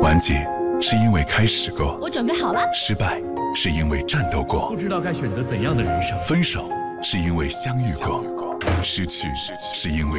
完结是因为开始过， 我准备好了。 失败是因为战斗过， 不知道该选择怎样的人生。 分手是因为相遇过，失去是因为